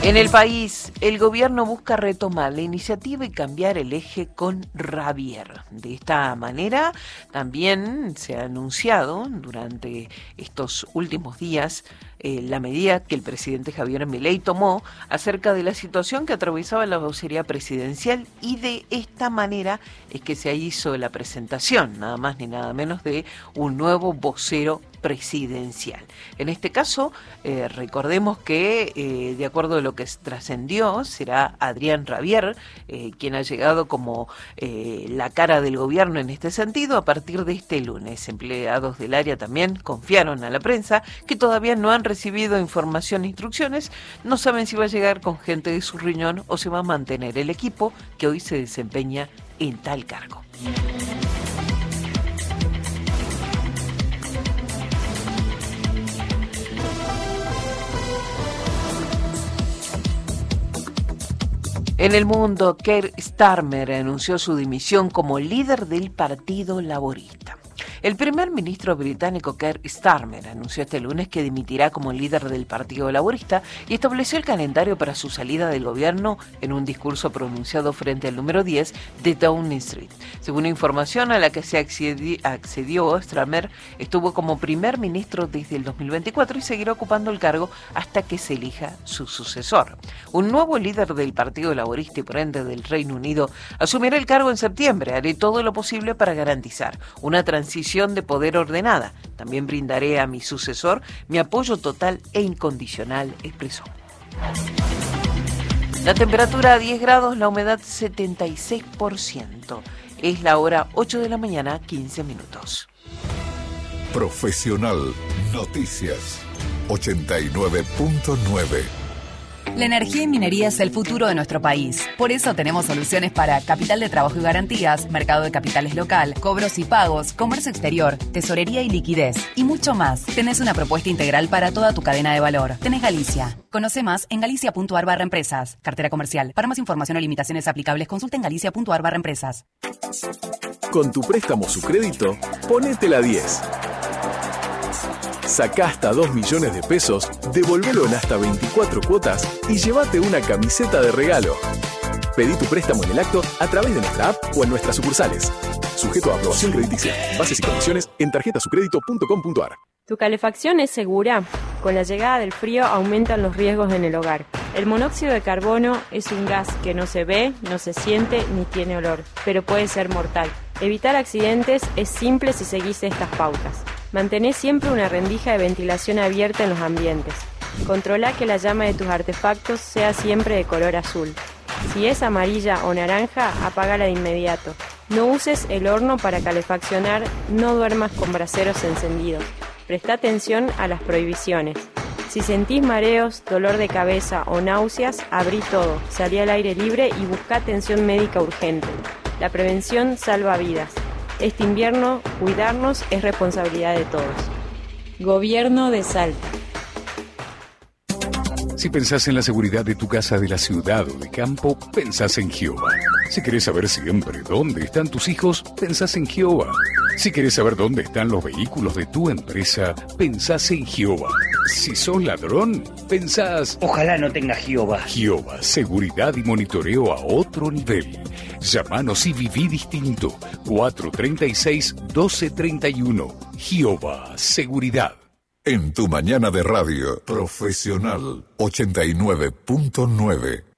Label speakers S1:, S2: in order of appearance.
S1: En el país, el gobierno busca retomar la iniciativa y cambiar el eje con Ravier. De esta manera, también se ha anunciado durante estos últimos días la medida que el presidente Javier Milei tomó acerca de la situación que atravesaba la vocería presidencial, y de esta manera es que se hizo la presentación, nada más ni nada menos, de un nuevo vocero presidencial. En este caso, recordemos que, de acuerdo a lo que trascendió, será Adrián Ravier quien ha llegado como la cara del gobierno en este sentido a partir de este lunes. Empleados del área también confiaron a la prensa que todavía no han recibido información e instrucciones, no saben si va a llegar con gente de su riñón o se va a mantener el equipo que hoy se desempeña en tal cargo. En el mundo, Keir Starmer anunció su dimisión como líder del Partido Laborista. El primer ministro británico Keir Starmer anunció este lunes que dimitirá como líder del Partido Laborista y estableció el calendario para su salida del gobierno en un discurso pronunciado frente al número 10 de Downing Street. Según información a la que se accedió, Starmer estuvo como primer ministro desde el 2024 y seguirá ocupando el cargo hasta que se elija su sucesor. Un nuevo líder del Partido Laborista y por ende del Reino Unido asumirá el cargo en septiembre. Haré todo lo posible para garantizar una transición de poder ordenada. También brindaré a mi sucesor mi apoyo total e incondicional, expresó. La temperatura a 10 grados, la humedad 76%. Es la hora 8 de la mañana, 15 minutos.
S2: Profesional Noticias 89.9.
S3: La energía y minería es el futuro de nuestro país. Por eso tenemos soluciones para capital de trabajo y garantías, mercado de capitales local, cobros y pagos, comercio exterior, tesorería y liquidez, y mucho más. Tenés una propuesta integral para toda tu cadena de valor. Tenés Galicia. Conoce más en galicia.ar/empresas. Cartera comercial. Para más información o limitaciones aplicables, consulta en galicia.ar/empresas.
S4: Con tu préstamo Sucrédito, ponete la 10. Sacá hasta 2 millones de pesos, devolvelo en hasta 24 cuotas y llévate una camiseta de regalo. Pedí tu préstamo en el acto a través de nuestra app o en nuestras sucursales. Sujeto a aprobación crediticia. Bases y condiciones en tarjetasucredito.com.ar.
S5: ¿Tu calefacción es segura? Con la llegada del frío aumentan los riesgos en el hogar. El monóxido de carbono es un gas que no se ve, no se siente ni tiene olor, pero puede ser mortal. Evitar accidentes es simple si seguís estas pautas. Mantené siempre una rendija de ventilación abierta en los ambientes. Controla que la llama de tus artefactos sea siempre de color azul. Si es amarilla o naranja, apágala de inmediato. No uses el horno para calefaccionar, no duermas con braseros encendidos. Presta atención a las prohibiciones. Si sentís mareos, dolor de cabeza o náuseas, abrí todo, salí al aire libre y busca atención médica urgente. La prevención salva vidas. Este invierno, cuidarnos es responsabilidad de todos. Gobierno de Salta.
S6: Si pensás en la seguridad de tu casa, de la ciudad o de campo, pensás en Gioba. Si querés saber siempre dónde están tus hijos, pensás en Gioba. Si querés saber dónde están los vehículos de tu empresa, pensás en Gioba. Si sos ladrón, pensás...
S7: Ojalá no tenga Gioba.
S6: Gioba, seguridad y monitoreo a otro nivel. Llámanos y viví distinto. 436-1231. Gioba, seguridad.
S2: En tu mañana de radio, Profesional 89.9.